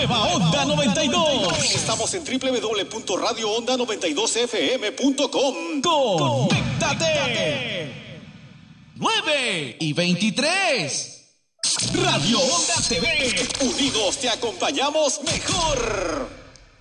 Nueva Onda 92. Estamos en www.radioonda92fm.com. ¡Conéctate! 9:23. Radio Onda TV. Unidos te acompañamos mejor.